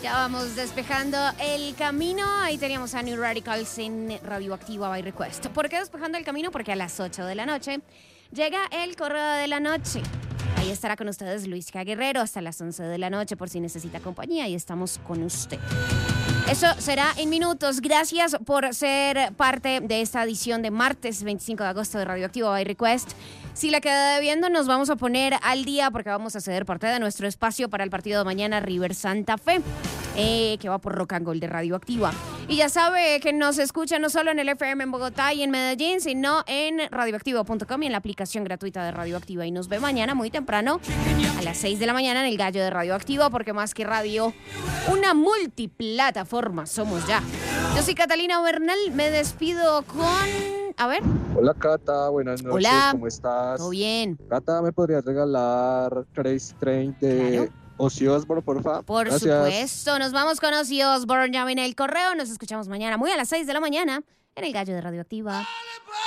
Ya vamos despejando el camino. Ahí teníamos a New Radicals en Radioactiva by Request. ¿Por qué despejando el camino? Porque a las 8 de la noche llega el Correo de la Noche. Ahí estará con ustedes Luisca Guerrero hasta las 11 de la noche por si necesita compañía. Ahí estamos con usted. Eso será en minutos. Gracias por ser parte de esta edición de martes 25 de agosto de Radioactiva by Request. Si la queda debiendo, nos vamos a poner al día porque vamos a ceder parte de nuestro espacio para el partido de mañana River Santa Fe, que va por Rock and Gold de Radioactiva. Y ya sabe que nos escucha no solo en el FM en Bogotá y en Medellín, sino en radioactiva.com y en la aplicación gratuita de Radioactiva. Y nos ve mañana muy temprano a las 6 de la mañana en el Gallo de Radioactiva, porque más que radio, una multiplataforma somos ya. Yo soy Catalina Bernal, me despido con... A ver. Hola Cata, buenas noches. Hola. ¿Cómo estás? Todo bien. Cata, ¿me podrías regalar Crazy Train de Claro. Ozzy Osbourne, por favor? Por Gracias. supuesto, nos vamos con Ozzy Osbourne, llamen el correo, nos escuchamos mañana muy a las 6 de la mañana en el Gallo de Radioactiva.